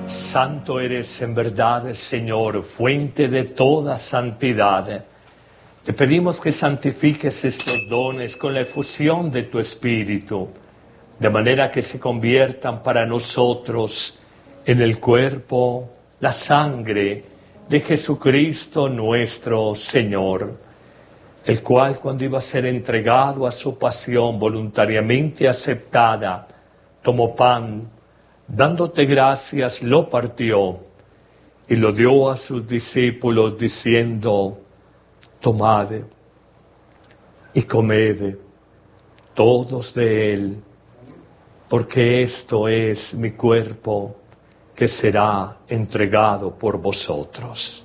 Santo eres en verdad, Señor, fuente de toda santidad. Te pedimos que santifiques estos dones con la efusión de tu Espíritu, de manera que se conviertan para nosotros en el cuerpo, la sangre de Jesucristo nuestro Señor, el cual, cuando iba a ser entregado a su pasión voluntariamente aceptada, tomó pan, dándote gracias, lo partió y lo dio a sus discípulos diciendo: tomad y comed todos de él, porque esto es mi cuerpo que será entregado por vosotros.